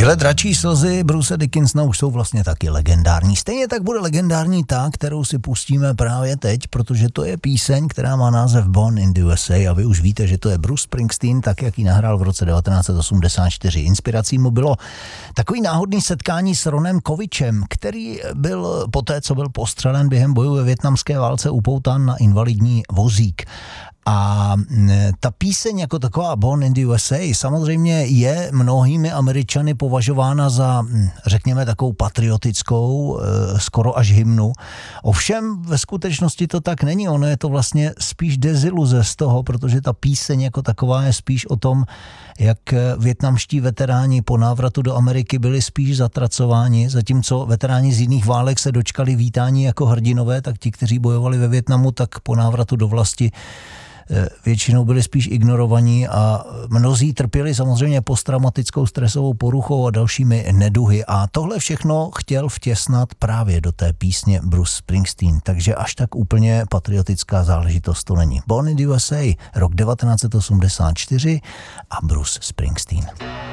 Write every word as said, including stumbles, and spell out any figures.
Tyhle dračí slzy Bruce Dickinsona už jsou vlastně taky legendární. Stejně tak bude legendární ta, kterou si pustíme právě teď, protože to je píseň, která má název Born in the U S A a vy už víte, že to je Bruce Springsteen, tak jak ji nahrál v roce devatenáct set osmdesát čtyři. Inspirací mu bylo takový náhodný setkání s Ronem Kovičem, který byl poté, co byl postřelen během bojů ve vietnamské válce, upoután na invalidní vozík. A ta píseň jako taková Born in the U S A samozřejmě je mnohými Američany považována za, řekněme, takovou patriotickou, skoro až hymnu. Ovšem ve skutečnosti to tak není, ono je to vlastně spíš deziluze z toho, protože ta píseň jako taková je spíš o tom, jak vietnamští veteráni po návratu do Ameriky byli spíš zatracováni, zatímco veteráni z jiných válek se dočkali vítání jako hrdinové, tak ti, kteří bojovali ve Vietnamu, tak po návratu do vlasti většinou byli spíš ignorovaní a mnozí trpěli samozřejmě posttraumatickou stresovou poruchou a dalšími neduhy. A tohle všechno chtěl vtěsnat právě do té písně Bruce Springsteen. Takže až tak úplně patriotická záležitost to není. Born in the U S A, rok devatenáct set osmdesát čtyři a Bruce Springsteen.